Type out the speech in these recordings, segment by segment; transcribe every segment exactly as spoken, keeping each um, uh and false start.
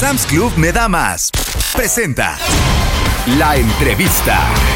Sam's Club me da más. Presenta La Entrevista.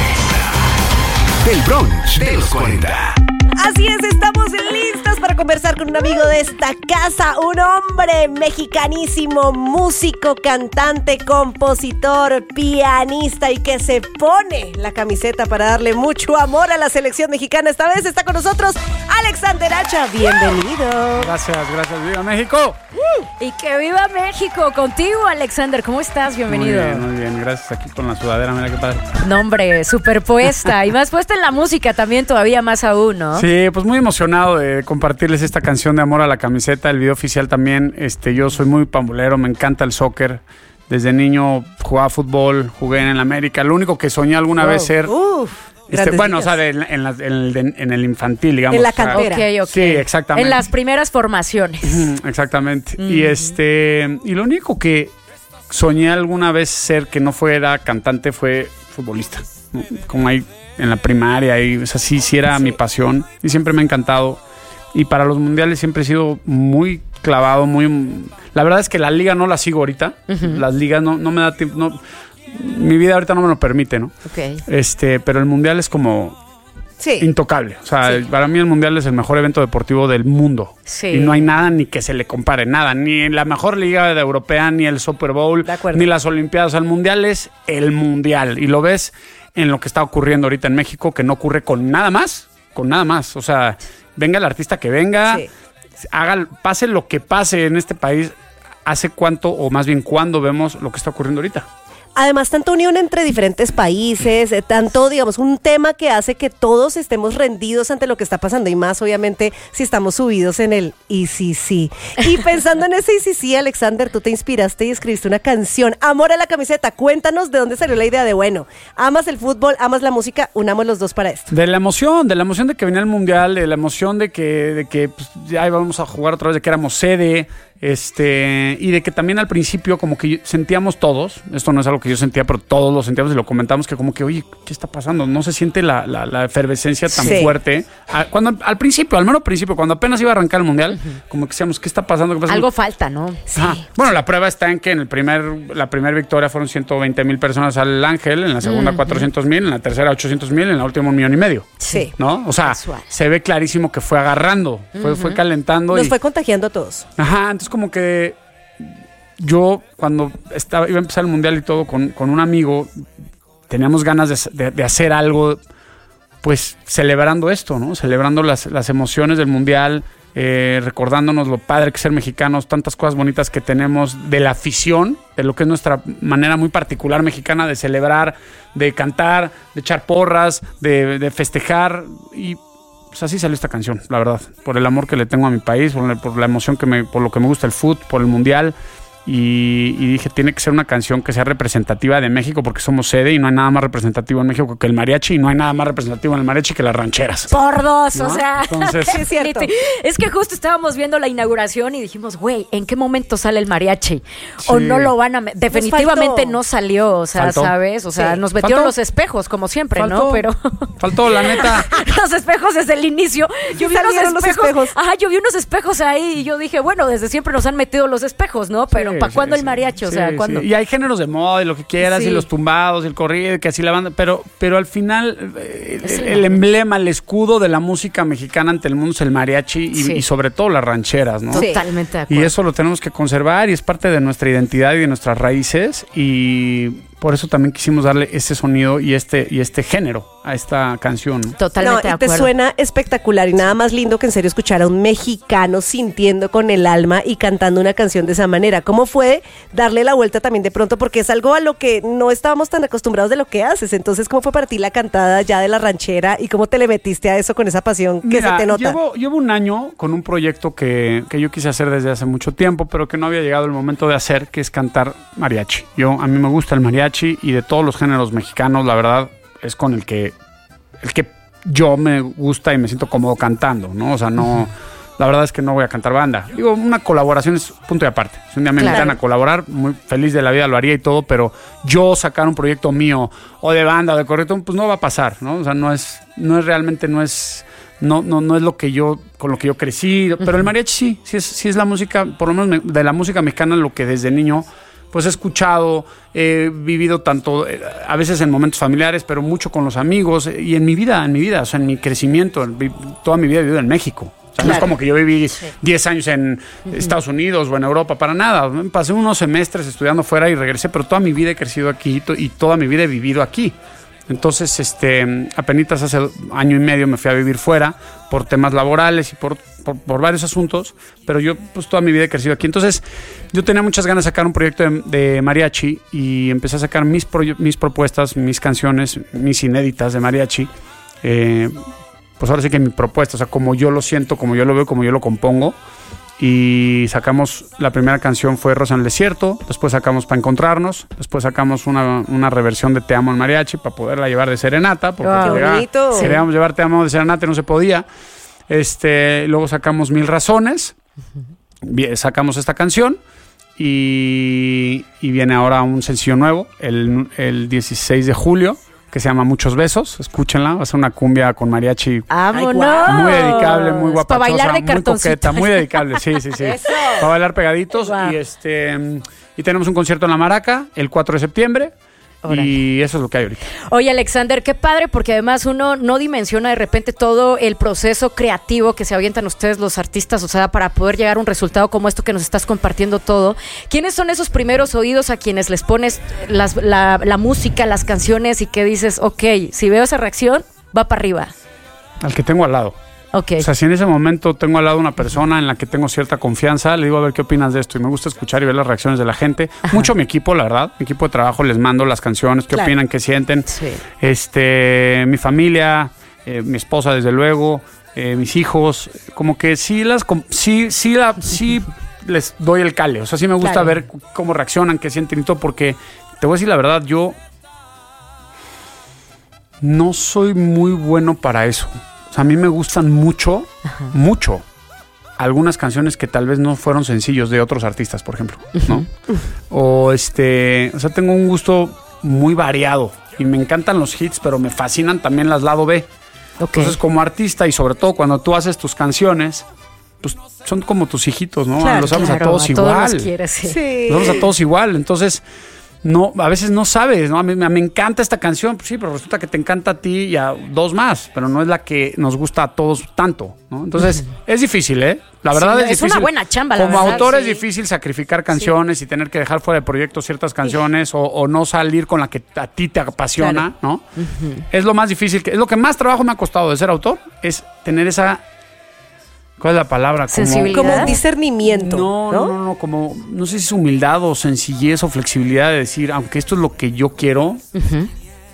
El brunch de los cuarenta. Así es, estamos listas para conversar con un amigo de esta casa, un hombre mexicanísimo, músico, cantante, compositor, pianista y que se pone la camiseta para darle mucho amor a la selección mexicana. Esta vez está con nosotros Alexander Hacha, bienvenido. Gracias, gracias, ¡viva México! Y que viva México contigo, Alexander. ¿Cómo estás? Bienvenido. Muy bien, muy bien, gracias. Aquí con la sudadera, mira qué padre. No, hombre, superpuesta y más puesta en la música también, todavía más aún, ¿no? Sí, pues muy emocionado de compartirles esta canción de Amor a la Camiseta, el video oficial también. Este, yo soy muy pambolero, me encanta el soccer. Desde niño jugaba fútbol, jugué en el América. Lo único que soñé alguna Wow. vez ser... Uf, Este, bueno, o sea, de, en, la, en, el, en el infantil, digamos. En la o sea, cantera. Ok, ok. Sí, exactamente. En las primeras formaciones. Exactamente. Mm. Y este y lo único que soñé alguna vez ser que no fuera cantante fue futbolista. ¿No? Como ahí en la primaria, y, o sea, sí, sí era Sí. mi pasión y siempre me ha encantado. Y para los mundiales siempre he sido muy clavado, muy... La verdad es que la liga no la sigo ahorita. Uh-huh. Las ligas no, no me da tiempo... No, mi vida ahorita no me lo permite, ¿no? Ok. Este, pero el mundial es como... sí. intocable. O sea, Sí. para mí el Mundial es el mejor evento deportivo del mundo. Sí. Y no hay nada ni que se le compare, nada. Ni la mejor liga de europea, ni el Super Bowl, De acuerdo. ni las Olimpiadas. O sea, el Mundial es el Mundial. Y lo ves en lo que está ocurriendo ahorita en México, que no ocurre con nada más. Con nada más. O sea, venga el artista que venga, Sí. haga, pase lo que pase en este país. ¿Hace cuánto, o más bien cuándo vemos lo que está ocurriendo ahorita? Además, tanta unión entre diferentes países, eh, tanto, digamos, un tema que hace que todos estemos rendidos ante lo que está pasando y más, obviamente, si estamos subidos en el I C C. Y pensando en ese I C C, Alexander, tú te inspiraste y escribiste una canción, Amor a la Camiseta. Cuéntanos de dónde salió la idea de, bueno, amas el fútbol, amas la música, unamos los dos para esto. De la emoción, de la emoción de que venía el Mundial, de la emoción de que, de que pues, ya íbamos a jugar otra vez, de que éramos sede, este, y de que también al principio como que sentíamos todos, esto no es algo que yo sentía, pero todos lo sentíamos y lo comentamos, que como que, oye, ¿qué está pasando? No se siente la, la, la efervescencia tan Sí. fuerte. A- Cuando al principio, al menos principio, cuando apenas iba a arrancar el Mundial, uh-huh. como que decíamos, ¿qué está pasando? ¿Qué pasa? Algo falta, ¿no? Sí. Ajá. Bueno, la prueba está en que en el primer, la primera victoria fueron ciento veinte mil personas al Ángel, en la segunda Uh-huh. cuatrocientos mil, en la tercera ochocientos mil, en la última un millón y medio. Sí. ¿No? O sea, Casual. se ve clarísimo que fue agarrando, fue, fue calentando. Nos y, fue contagiando a todos. Ajá, entonces como que yo cuando estaba, iba a empezar el Mundial y todo con, con un amigo, teníamos ganas de, de, de hacer algo, pues celebrando esto, ¿no? Celebrando las, las emociones del Mundial, eh, recordándonos lo padre que es ser mexicanos, tantas cosas bonitas que tenemos de la afición, de lo que es nuestra manera muy particular mexicana de celebrar, de cantar, de echar porras, de, de festejar. Y pues así salió esta canción, la verdad, por el amor que le tengo a mi país, por, la- por la emoción que me, por lo que me gusta el fútbol, por el Mundial. Y, y dije, tiene que ser una canción que sea representativa de México porque somos sede y no hay nada más representativo en México que el mariachi y no hay nada más representativo en el mariachi que las rancheras. Por dos, ¿No? o sea. Entonces- Sí, es cierto. Es que justo estábamos viendo la inauguración y dijimos, güey, ¿en qué momento sale el mariachi? O Sí. no lo van a... me- Definitivamente faltó. no salió, o sea, Faltó. ¿sabes? O sea, Sí. nos metieron Faltó. los espejos, como siempre, Faltó. ¿no? Pero... Faltó, la neta. los espejos desde el inicio. Yo vi unos Salieron los espejos, espejos. Ajá, yo vi unos espejos ahí y yo dije, bueno, desde siempre nos han metido los espejos, ¿no? Pero Sí, ¿para sí, cuándo sí. el mariachi? O Sí, sea, sí. ¿cuándo? Y hay géneros de moda y lo que quieras, Sí. y los tumbados, y el corrido, que así la banda, pero, pero al final eh, Es el, el el emblema, el escudo de la música mexicana ante el mundo es el mariachi y, Sí. y sobre todo las rancheras, ¿no? Sí. Totalmente de Y acuerdo. eso lo tenemos que conservar y es parte de nuestra identidad y de nuestras raíces y por eso también quisimos darle este sonido y este, y este género a esta canción. Totalmente No, de y te acuerdo. suena espectacular y nada más lindo que en serio escuchar a un mexicano sintiendo con el alma y cantando una canción de esa manera. ¿Cómo fue darle la vuelta también de pronto? Porque es algo a lo que no estábamos tan acostumbrados de lo que haces. Entonces, ¿cómo fue para ti la cantada ya de la ranchera y cómo te le metiste a eso con esa pasión que Mira, se te nota? Llevo, llevo un año con un proyecto que, que yo quise hacer desde hace mucho tiempo, pero que no había llegado el momento de hacer, que es cantar mariachi. Yo, a mí me gusta el mariachi y de todos los géneros mexicanos, la verdad, es con el que, el que yo me gusta y me siento cómodo cantando, ¿no? O sea, no... La verdad es que no voy a cantar banda. Digo, una colaboración es punto y aparte. Si un día me Claro. invitan a colaborar, muy feliz de la vida lo haría y todo, pero yo sacar un proyecto mío o de banda o de correcto, pues no va a pasar, ¿no? O sea, no es, no es realmente, no es, no, no, no es lo que yo, con lo que yo crecí. Pero el mariachi sí, sí es, sí es la música, por lo menos me- de la música mexicana, lo que desde niño pues he escuchado, he vivido tanto, eh, a veces en momentos familiares, pero mucho con los amigos y en mi vida, en mi vida, o sea, en mi crecimiento, en, toda mi vida he vivido en México. O sea, claro. No es como que yo viví diez sí. años en uh-huh. Estados Unidos o en Europa, para nada. Pasé unos semestres estudiando fuera y regresé, pero toda mi vida he crecido aquí y toda mi vida he vivido aquí. Entonces, este, apenas hace año y medio me fui a vivir fuera por temas laborales y por, por, por varios asuntos, pero yo pues toda mi vida he crecido aquí. Entonces, yo tenía muchas ganas de sacar un proyecto de, de mariachi y empecé a sacar mis, pro, mis propuestas, mis canciones, mis inéditas de mariachi. Eh, pues ahora sí que mi propuesta, o sea, como yo lo siento, como yo lo veo, como yo lo compongo. Y sacamos, la primera canción fue Rosa en el Desierto, después sacamos Pa' Encontrarnos, después sacamos una, una reversión de Te Amo en mariachi para poderla llevar de serenata, porque wow, llegaba, bonito. queríamos llevar Te Amo de serenata y no se podía. Este, luego sacamos Mil Razones, uh-huh. sacamos esta canción y, y viene ahora un sencillo nuevo, el, el dieciséis de julio. Que se llama Muchos Besos, escúchenla, va a ser una cumbia con mariachi. ¡Vámonos! Muy dedicable, muy guapachosa, para bailar de muy coqueta, muy dedicable, sí, sí, sí. Eso. Para bailar pegaditos. Wow. Y este y tenemos un concierto en La Maraca el cuatro de septiembre. Órale. Y eso es lo que hay ahorita. Oye, Alexander, qué padre, porque además uno no dimensiona de repente todo el proceso creativo que se avientan ustedes los artistas, o sea, para poder llegar a un resultado como esto que nos estás compartiendo todo. ¿Quiénes son esos primeros oídos a quienes les pones las, la, la música, las canciones y que dices, ok, si veo esa reacción, va para arriba? Al que tengo al lado. Okay. O sea, si en ese momento tengo al lado una persona en la que tengo cierta confianza, le digo a ver qué opinas de esto y me gusta escuchar y ver las reacciones de la gente. Ajá. Mucho mi equipo, la verdad, mi equipo de trabajo, les mando las canciones, qué claro. opinan, qué sienten. Sí. Este, mi familia, eh, mi esposa desde luego, eh, mis hijos, como que sí las, sí, sí, la, sí les doy el cale. O sea, sí me gusta claro. ver cómo reaccionan, qué sienten y todo, porque te voy a decir la verdad, yo no soy muy bueno para eso. A mí me gustan mucho, Ajá. mucho, algunas canciones que tal vez no fueron sencillos de otros artistas, por ejemplo, ¿no? Uh-huh. O este, o sea, tengo un gusto muy variado y me encantan los hits, pero me fascinan también las lado B. Okay. Entonces, como artista y sobre todo cuando tú haces tus canciones, pues son como tus hijitos, ¿no? Claro, los amas claro, a todos a igual. Todos los quieres, sí. Sí. Los amas a todos igual, entonces... No, a veces no sabes, ¿no? A mí me encanta esta canción, pues sí, pero resulta que te encanta a ti y a dos más, pero no es la que nos gusta a todos tanto, ¿no? Entonces, uh-huh. es difícil, ¿eh? La verdad sí, es, es difícil. Es una buena chamba, la Como verdad. autor sí. es difícil sacrificar canciones sí. y tener que dejar fuera de proyectos ciertas canciones sí. o, o no salir con la que a ti te apasiona, claro. ¿no? Uh-huh. Es lo más difícil, que, es lo que más trabajo me ha costado de ser autor, es tener esa... ¿Cuál es la palabra? Como, como discernimiento. No, no, no, no, como, no sé si es humildad o sencillez o flexibilidad de decir, aunque esto es lo que yo quiero, uh-huh.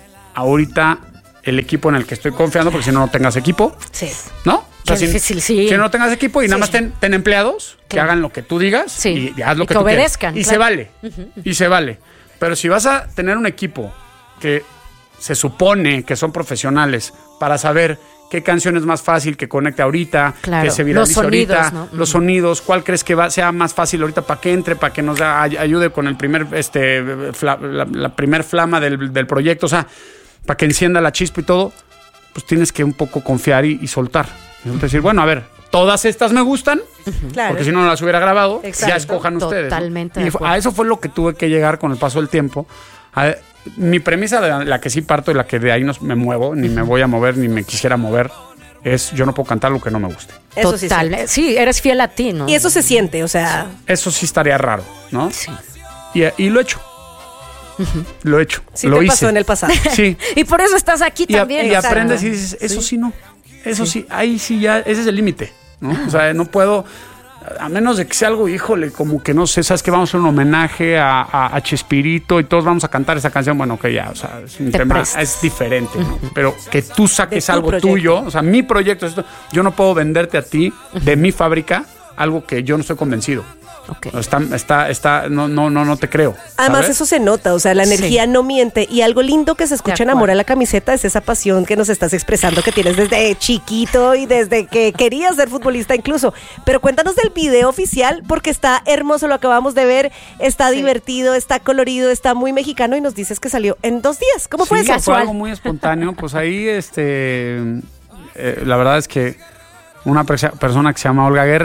ahorita el equipo en el que estoy confiando, porque si no, no tengas equipo. Sí. ¿No? O sea, Qué si, difícil, sí. Si no tengas equipo y sí. nada más ten, ten empleados que claro. hagan lo que tú digas sí. y, y haz lo y que, que tú obedezcan. quieras. Y claro. se vale. Uh-huh. Y se vale. Pero si vas a tener un equipo que se supone que son profesionales para saber qué canción es más fácil que conecte ahorita, claro. que se viralice los sonidos, ahorita, ¿no? los sonidos, cuál crees que va, sea más fácil ahorita para que entre, para que nos da, ayude con el primer, este, fla, la, la primer flama del, del proyecto, o sea, para que encienda la chispa y todo, pues tienes que un poco confiar y, y soltar. Y decir, bueno, a ver, todas estas me gustan, uh-huh. claro. porque si no, no las hubiera grabado, exacto. ya escojan ustedes. Totalmente. ¿no? Y a eso fue lo que tuve que llegar con el paso del tiempo. A, mi premisa de la, la que sí parto y la que de ahí no me muevo, ni me voy a mover, ni me quisiera mover, es yo no puedo cantar lo que no me guste. Eso Total, sí, sí, eres fiel a ti, ¿no? Y eso se siente, o sea... Eso sí estaría raro, ¿no? Sí. Y, y lo he hecho. Uh-huh. Lo he hecho. Sí lo te hice. pasó en el pasado. Sí. Y por eso estás aquí y también. A, y aprendes y dices, eso sí, sí no. Eso sí. sí, ahí sí ya, ese es el límite, ¿no? O sea, no puedo... A menos de que sea algo, híjole, como que no sé, sabes que vamos a hacer un homenaje a, a, a Chespirito y todos vamos a cantar esa canción, bueno, que ya, o sea, es un Te tema, prestas. es diferente, ¿no? Pero que tú saques tu algo proyecto. tuyo, o sea, mi proyecto, esto, yo no puedo venderte a ti, de mi fábrica, algo que yo no estoy convencido. Okay. Está, está, está, no, no, no, no te creo. Además, ¿sabes? eso se nota, o sea, la energía sí. no miente. Y algo lindo que se escucha en Amor a la Camiseta es esa pasión que nos estás expresando, que tienes desde chiquito y desde que querías ser futbolista incluso. Pero cuéntanos del video oficial, porque está hermoso, lo acabamos de ver, está sí. divertido, está colorido, está muy mexicano y nos dices que salió en dos días. ¿Cómo fue sí, eso? Fue algo muy espontáneo, pues ahí, este, eh, la verdad es que una persona que se llama Olga Guerrero,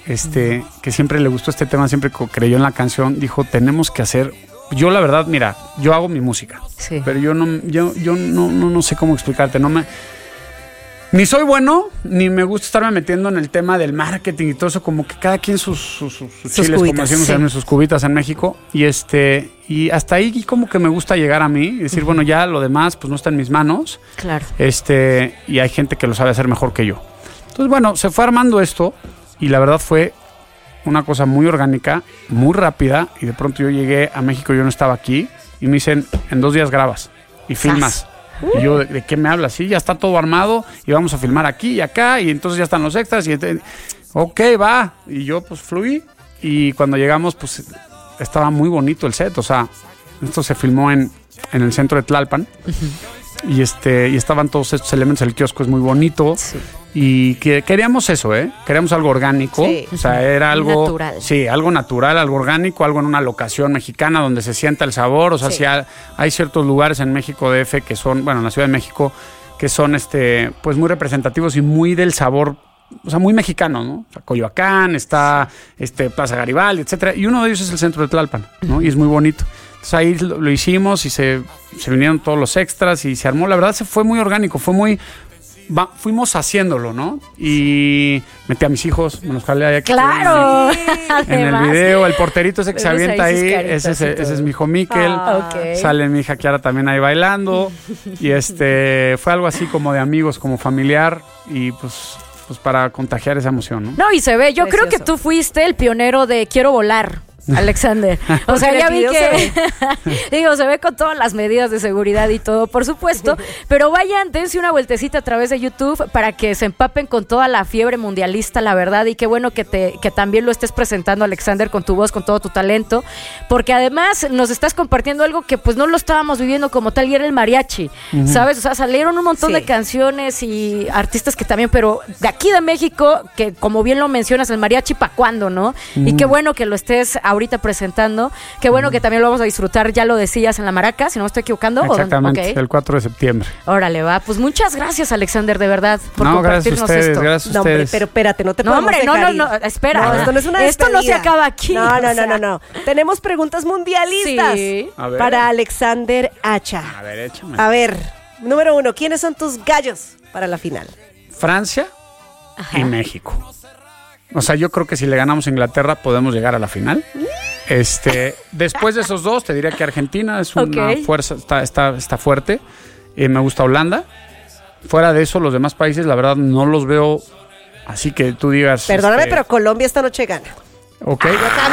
este, que siempre le gustó este tema, siempre creyó en la canción, dijo, tenemos que hacer... Yo la verdad, mira, yo hago mi música, sí. pero yo no, yo, yo no, no, no sé cómo explicarte, no me... Ni soy bueno, ni me gusta estarme metiendo en el tema del marketing y todo eso, como que cada quien sus, sus, sus, sus chiles, cubitas, como decimos sí. en sus cubitas en México. Y este, y hasta ahí como que me gusta llegar a mí y decir, uh-huh. bueno, ya lo demás pues no está en mis manos. Claro. Este, y hay gente que lo sabe hacer mejor que yo. Entonces, bueno, se fue armando esto y la verdad fue una cosa muy orgánica, muy rápida. Y de pronto yo llegué a México, yo no estaba aquí, y me dicen, en dos días grabas y filmas. Uh. Y yo, ¿de, ¿de qué me hablas? Sí, ya está todo armado y vamos a filmar aquí y acá y entonces ya están los extras y ok, va. Y yo pues fluí y cuando llegamos pues estaba muy bonito el set, o sea, esto se filmó en, en el centro de Tlalpan. Uh-huh. Y este y estaban todos estos elementos, el kiosco es muy bonito. Sí. Y que queríamos eso, ¿eh? Queríamos algo orgánico. Sí. O sea, era algo... Natural. Sí, algo natural, algo orgánico, algo en una locación mexicana donde se sienta el sabor. O sea, sí. si hay, hay ciertos lugares en México D F que son, bueno, en la Ciudad de México, que son, este, pues muy representativos y muy del sabor, o sea, muy mexicano, ¿no? O sea, Coyoacán, está este, Plaza Garibaldi, etcétera. Y uno de ellos es el centro de Tlalpan, ¿no? Y es muy bonito. Entonces ahí lo, lo hicimos y se, se vinieron todos los extras y se armó. La verdad se fue muy orgánico, fue muy... Va, fuimos haciéndolo, ¿no? Y metí a mis hijos, me los jalé ahí aquí. ¡Claro! En, en el video, el porterito ese que se avienta ahí, ahí ese, ese, ese es mi hijo Miquel. Ah, okay. Sale mi hija Kiara también ahí bailando. Y este fue algo así como de amigos, como familiar. Y pues, pues para contagiar esa emoción, ¿no? No, y se ve, yo Precioso. creo que tú fuiste el pionero de Quiero Volar. Alexander, o sea, ya vi que digo, se ve con todas las medidas de seguridad y todo, por supuesto, pero vayan, dense una vueltecita a través de YouTube para que se empapen con toda la fiebre mundialista, la verdad, y qué bueno que te que también lo estés presentando, Alexander, con tu voz, con todo tu talento, porque además nos estás compartiendo algo que pues no lo estábamos viviendo como tal, y era el mariachi, uh-huh. ¿sabes? O sea, salieron un montón sí. de canciones y artistas que también, pero de aquí de México, que como bien lo mencionas, el mariachi pa' cuándo, ¿no? Uh-huh. Y qué bueno que lo estés ahorita presentando, qué bueno que también lo vamos a disfrutar, ya lo decías, en la Maraca, si no me estoy equivocando. Exactamente, okay. el cuatro de septiembre. Órale, va, pues muchas gracias, Alexander, de verdad, por no, compartirnos gracias a ustedes, esto. Gracias a no, hombre, ustedes. pero espérate, no te no, podemos hombre, no, dejar no, no, espera. No, esto no es una Esto no se despedida. acaba aquí. No, no, o sea. no, no, no. Tenemos preguntas mundialistas sí. para Alexander Hacha. A ver, échame. A ver, número uno, ¿quiénes son tus gallos para la final? Francia Ajá. y México. O sea, yo creo que si le ganamos a Inglaterra podemos llegar a la final. Este, después de esos dos, te diría que Argentina es una okay. fuerza, está, está, está fuerte. Eh, me gusta Holanda. Fuera de eso, los demás países, la verdad, no los veo así que tú digas. Perdóname, este, pero Colombia esta noche gana. Ok.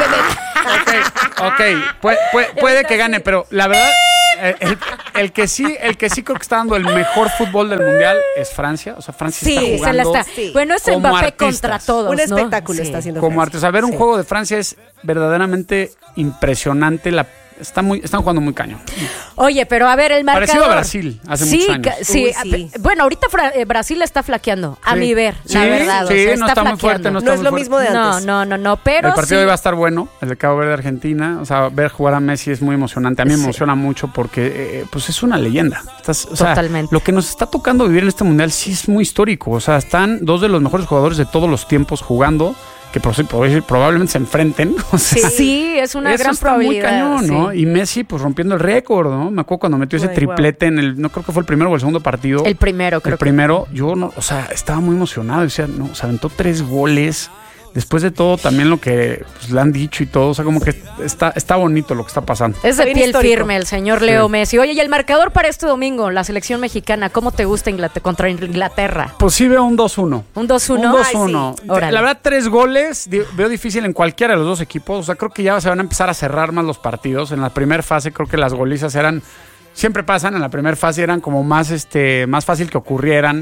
Ok, ok. Puede, puede, puede que gane, pero la verdad, el, el que sí, el que sí creo que está dando el mejor fútbol del mundial es Francia. O sea, Francia sí, está jugando. se la está. Sí. Bueno, es Como Mbappé artistas. contra todos. Un ¿no? espectáculo sí. está haciendo Como Francia. artes. A ver, un Sí. juego de Francia es verdaderamente impresionante. La, está muy, están jugando muy cañón. Oye, pero a ver, el marcador. Parecido a Brasil hace sí, muchos años. ca- Sí, Uy, sí. a- bueno, ahorita Fra- eh, Brasil está flaqueando, a Sí. mi ver, Sí, la verdad. sí, o sea, no está, está muy flaqueando. fuerte, No está es muy lo fuerte. mismo de No, antes. no, no, no, pero El partido sí. hoy va a estar bueno, el de Cabo Verde Argentina. O sea, ver jugar a Messi es muy emocionante. A mí me Sí. emociona mucho porque eh, pues es una leyenda. Estás, o sea, Totalmente. lo que nos está tocando vivir en este mundial sí es muy histórico. O sea, están dos de los mejores jugadores de todos los tiempos jugando, que por- por- probablemente se enfrenten. O sea, Sí, sí, es una eso gran está probabilidad. muy cañón, ¿no? sí. Y Messi, pues rompiendo el récord, ¿no? Me acuerdo cuando metió ese Ay, triplete en el, no creo que fue el primero o el segundo partido. El primero, creo El primero, yo no, o sea, estaba muy emocionado. O sea, no, se aventó tres goles. Después de todo, también lo que pues, le han dicho y todo. O sea, como que está, está bonito lo que está pasando. que es de Bien piel histórico. firme el señor Leo Sí. Messi. Oye, y el marcador para este domingo, la selección mexicana, ¿cómo te gusta Inglaterra, contra Inglaterra? Pues sí veo un dos uno. ¿Un dos uno? Un dos uno. Ay, sí. Órale. La verdad, tres goles di- veo difícil en cualquiera de los dos equipos. O sea, creo que ya se van a empezar a cerrar más los partidos. En la primera fase creo que las golizas eran... Siempre pasan, en la primera fase eran como más, este, más fácil que ocurrieran.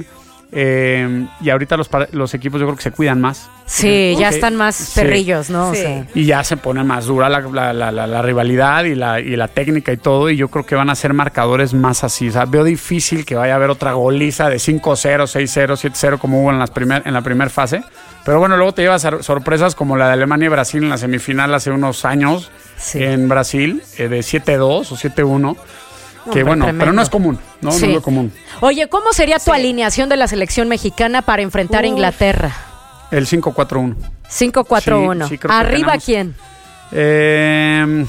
Eh, y ahorita los, par- los equipos yo creo que se cuidan más. Sí, ya Ok. están más Sí. perrillos, ¿no? O Sí. sea, Y ya se pone más dura la, la- la- la- la rivalidad y la, y la técnica y todo. Y yo creo que van a ser marcadores más así. O sea, veo difícil que vaya a haber otra goliza de cinco cero, seis cero, siete cero como hubo en, las primer, en la primera fase. Pero bueno, luego te llevas sor- sorpresas como la de Alemania y Brasil en la semifinal hace unos años Sí. en Brasil, eh, de siete dos o siete uno. Que Hombre, bueno, tremendo. pero no es común, ¿no? Sí. No es lo común. Oye, ¿cómo sería tu Sí. alineación de la selección mexicana para enfrentar a Uf. Inglaterra? El cinco cuatro uno. cinco cuatro uno. Sí, sí, creo que ¿Arriba tenemos- quién? Eh,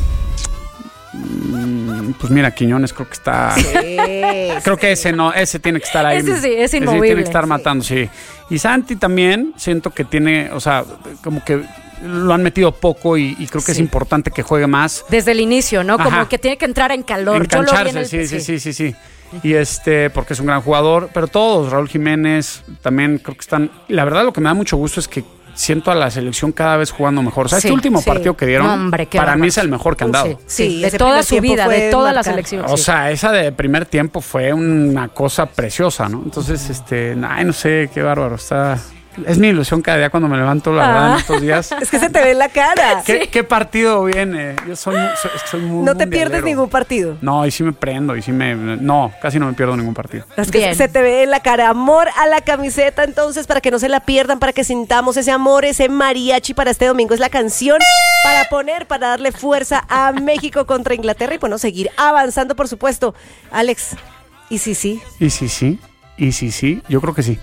mm, pues mira, Quiñones creo que está... Creo que ese no, ese tiene que estar ahí. Ese sí, es Ese inmovible. tiene que estar Sí. matando, sí. Y Santi también, siento que tiene, o sea, como que lo han metido poco y, y creo que es Sí. importante que juegue más. Desde el inicio, ¿no? Como Ajá. que tiene que entrar en calor. Yo lo vi en Engancharse, el- sí, sí, sí, sí, sí. Y este, porque es un gran jugador, pero todos, Raúl Jiménez, también creo que están. La verdad, lo que me da mucho gusto es que siento a la selección cada vez jugando mejor. O sea, Sí, este último sí. partido que dieron, No, hombre, qué para mí bárbaro. es el mejor que han dado. Sí, sí, Sí, de ese toda primer su tiempo vida, fue de toda la marcar. selección. O sí. sea, esa de primer tiempo fue una cosa preciosa, ¿no? Entonces, este, ay, no sé, qué bárbaro. Está. Es mi ilusión cada día cuando me levanto, la verdad, Ah. en estos días. Es que se te ve en la cara. ¿Qué, qué partido viene? Yo soy, mu- soy, soy muy No te pierdes mundialero. ningún partido. No, y sí me prendo, y sí me. No, casi no me pierdo ningún partido. Es que Bien. se te ve en la cara. Amor a la camiseta, entonces, para que no se la pierdan, para que sintamos ese amor, ese mariachi para este domingo. Es la canción para poner, para darle fuerza a México contra Inglaterra y, bueno, seguir avanzando, por supuesto. Alex, y sí, sí. Y sí, sí. Y sí, sí. Yo creo que sí.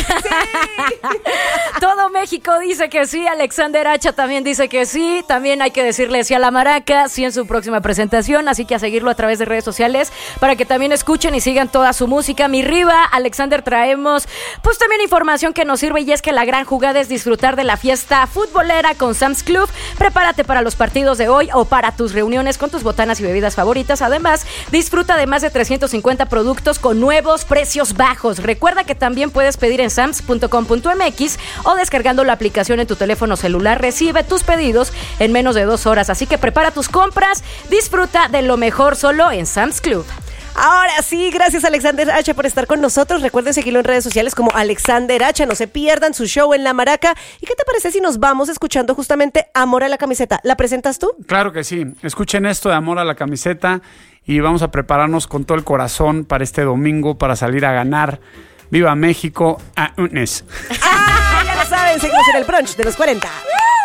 Todo México dice que sí, Alexander Hacha también dice que sí, también hay que decirle sí a la Maraca, sí en su próxima presentación, así que a seguirlo a través de redes sociales para que también escuchen y sigan toda su música. Mi Riva, Alexander, traemos pues también información que nos sirve y es que la gran jugada es disfrutar de la fiesta futbolera con Sam's Club. Prepárate para los partidos de hoy o para tus reuniones con tus botanas y bebidas favoritas. Además, disfruta de más de trescientos cincuenta productos con nuevos precios bajos. Recuerda que también puedes pedir en sams punto com punto m x o descargando la aplicación en tu teléfono celular. Recibe tus pedidos en menos de dos horas. Así que prepara tus compras, disfruta de lo mejor solo en Sam's Club. Ahora sí, gracias Alexander Hacha por estar con nosotros. Recuerden seguirlo en redes sociales como Alexander Hacha. No se pierdan su show en La Maraca. ¿Y qué te parece si nos vamos escuchando justamente Amor a la camiseta? ¿La presentas tú? Claro que sí. Escuchen esto de Amor a la camiseta y vamos a prepararnos con todo el corazón para este domingo, para salir a ganar. ¡Viva México! ¡A unes! ¡Ah! Ya lo saben, seguimos en el brunch de los cuarenta.